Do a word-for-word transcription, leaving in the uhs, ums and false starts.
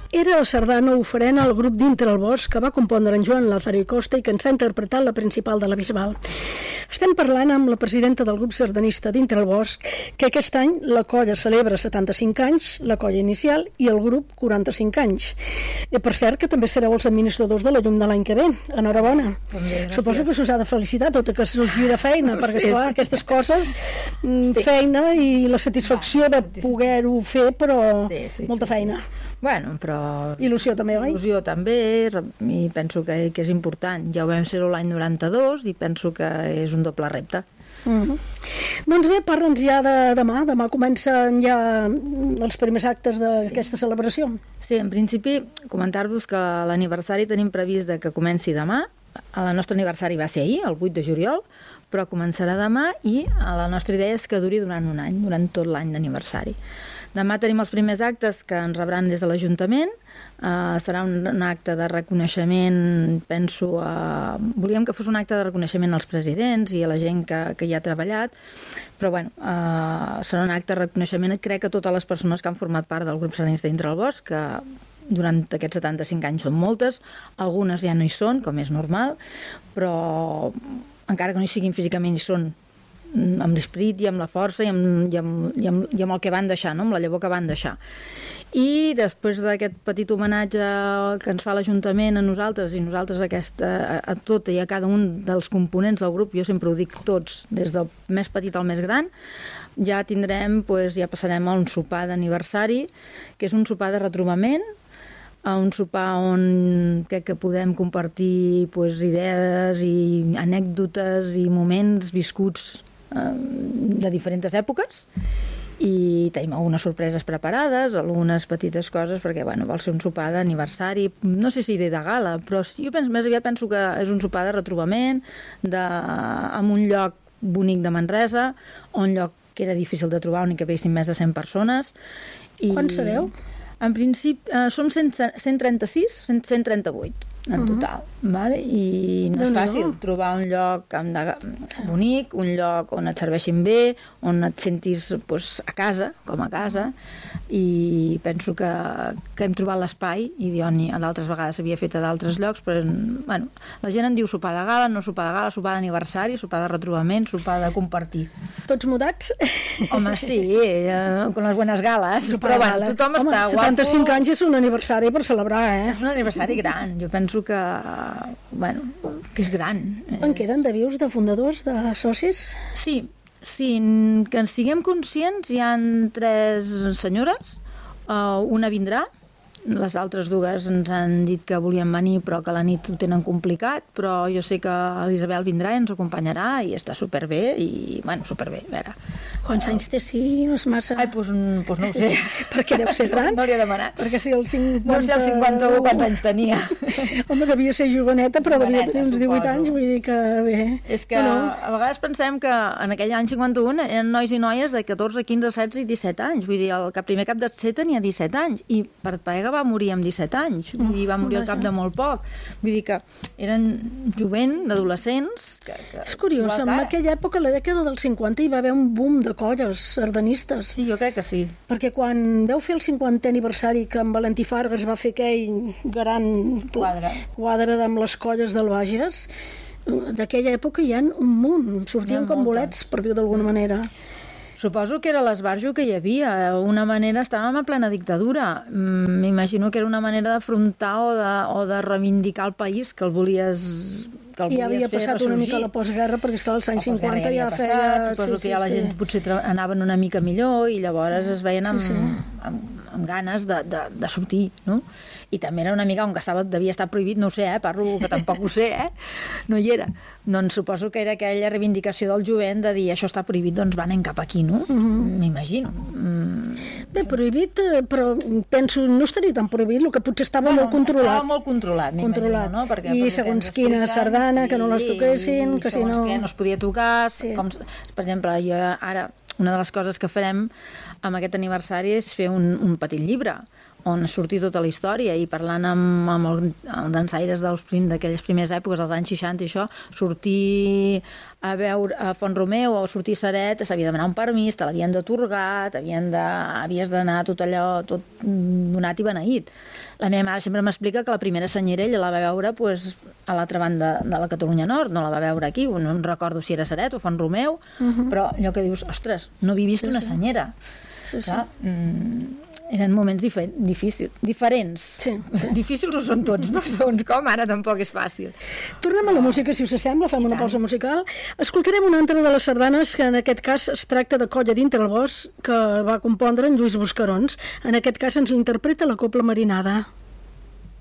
Era la sardana oferent al grup Dintre el Bosc que va compondre en Joan Lázaro i Costa i que ens ha interpretat la principal de la Bisbal. Estem parlant amb la presidenta del grup sardanista Dintre el Bosc, que aquest any la colla celebra setanta-cinc anys, la colla inicial, i el grup quaranta-cinc anys. I per cert que també sereu els administradors de la llum de l'any que ve. Enhorabona. Bé, suposo que s'us ha de felicitar tota que sorgir de feina, perquè esclar, sí, sí. Aquestes coses, sí. Feina i la satisfacció de poder-ho fer, però sí, sí, molta sí, feina. Sí. Bueno, però... Il·lusió també, oi? Il·lusió també, i penso que, que és important. Ja ho vam ser l'any noranta-dos i penso que és un doble repte. Uh-huh. Doncs bé, parla'ns ja de demà. Demà comencen ja els primers actes d'aquesta sí. celebració. Sí, en principi, comentar-vos que l'aniversari tenim previst de que comenci demà. El nostre aniversari va ser ahir, el vuit de juliol, però començarà demà i la nostra idea és que duri durant un any, durant tot l'any d'aniversari. Demà tenim els primers actes que ens rebran des de l'Ajuntament. Uh, serà un, un acte de reconeixement, penso, uh, volíem que fos un acte de reconeixement als presidents i a la gent que, que hi ha treballat, però bueno, uh, serà un acte de reconeixement, crec que totes les persones que han format part del grup sardanista Dintre el Bosc, que durant aquests setanta-cinc anys són moltes, algunes ja no hi són, com és normal, però encara que no hi siguin físicament hi són amb l'esperit i amb la força i amb, i, amb, i, amb, i amb el que van deixar, no? Amb la llavor que van deixar. I després d'aquest petit homenatge que ens fa l'Ajuntament a nosaltres i nosaltres aquesta, a, a tot i a cada un dels components del grup, jo sempre ho dic tots, des del més petit al més gran, ja tindrem, doncs, ja passarem a un sopar d'aniversari, que és un sopar de retrobament, a un sopar on crec que podem compartir pues, idees i anècdotes i moments viscuts eh, de diferents èpoques, i tenim algunes sorpreses preparades, algunes petites coses, perquè bueno, vol ser un sopar d'aniversari, no sé si de gala, però jo penso, més aviat penso que és un sopar de retrobament, de, en un lloc bonic de Manresa, un lloc que era difícil de trobar, on hi cabessin més de cent persones. I quants sereu? En principi, eh, som cent, cent trenta-sis, cent trenta-vuit en total, uh-huh. Vale? I no és fàcil trobar un lloc bonic, un lloc on et serveixin bé, on et sentis pues, a casa, com a casa, i penso que, que hem trobat l'espai, i a d'altres vegades s'havia fet a d'altres llocs, però bueno, la gent en diu sopar de gala, no sopar de gala, sopar d'aniversari, sopar de retrobament, sopar de compartir. Tots mudats? Home, sí, eh, con les buenas galas, però bueno, tothom Home, està guapo. setanta-cinc anys és un aniversari per celebrar, eh? És un aniversari gran, jo penso que, bueno, que és gran. En queden de vius, de fundadors, de socis? Sí, sí, que en siguem conscients, hi ha tres senyores, uh, una vindrà, les altres dues ens han dit que volien venir però que a la nit ho tenen complicat, però jo sé que l'Isabel vindrà i ens acompanyarà i està superbé i, bueno, superbé, a veure. Quants uh, anys té, si no és massa? Ai, doncs pues, pues no ho sé. Perquè deu ser gran? No li he demanat. Perquè si el cinquanta... No sé el cinquanta-u quants anys tenia. Home, devia ser joveneta, però joveneta, devia tenir uns divuit suposo. Anys, vull dir que bé. És que no, no. A vegades pensem que en aquell any cinquanta-u eren nois i noies de catorze, quinze, setze i disset anys. Vull dir, el primer cap de set tenia disset anys i per Paega va morir amb disset anys, vull dir, va morir al cap de molt poc, vull dir que eren jovent, adolescents que, que és curiós, en aquella època, la dècada dels cinquanta, hi va haver un boom de colles sardanistes. Sí, jo crec que sí. Perquè quan veu fer el cinquantè aniversari que en Valentí Fargas va fer aquell gran quadre, quadre amb les colles del Bages, d'aquella època hi ha un munt, sortien com bolets, per dir-ho d'alguna manera. Suposo que era l'esbarjo que hi havia. Una manera, estàvem a plena dictadura. M'imagino que era una manera d'afrontar o, de, o de reivindicar el país que el volies, que el I havia fer passat ressorgir. Una mica la postguerra, perquè esclar, als anys cinquanta ja, ja feia... Suposo sí, que ja sí, la gent sí. potser anaven una mica millor i llavors es veien amb, sí, sí. amb, amb ganes de, de, de sortir, no? I també era una mica on que estava, devia estar prohibit, no ho sé, eh? Parlo que tampoc ho sé, eh? No hi era. Doncs suposo que era aquella reivindicació del jovent de dir això està prohibit, doncs van en cap aquí, no? M'imagino. Uh-huh. Mm. Bé, prohibit, però penso, no estaria tan prohibit, el que potser estava bueno, molt controlat. Estava molt controlat, controlat. No? Perquè, I segons quina sardana, sí, que no les toquessin, que si no... que no es podia tocar, sí. Com, per exemple, jo ara, una de les coses que farem amb aquest aniversari és fer un, un petit llibre, on sortir tota la història, i parlant amb, amb el, el dansaires d'aquelles primeres èpoques, dels anys seixanta i això, sortir a veure a Font-romeu o sortir a Ceret s'havia de demanar un permís, te l'havien d'atorgar, de, havies d'anar tot allò, tot donat i beneït. La meva mare sempre m'explica que la primera senyera ella la va veure pues, a l'altra banda de la Catalunya Nord, no la va veure aquí, no em recordo si era Ceret o Font-romeu, uh-huh. però allò que dius, ostres, no havia vist sí, una senyera. Sí, sí. Clar, mm, eren moments dife difícils, diferents. Sí, sí. Difícils ho són tots, no segons com, ara tampoc és fàcil. Tornem a la música, si us sembla, fem una pausa musical. Escoltarem una altra de les sardanes, que en aquest cas es tracta de Colla dintre el bosc, que va compondre en Lluís Buscarons. En aquest cas ens l'interpreta la Cobla Marinada.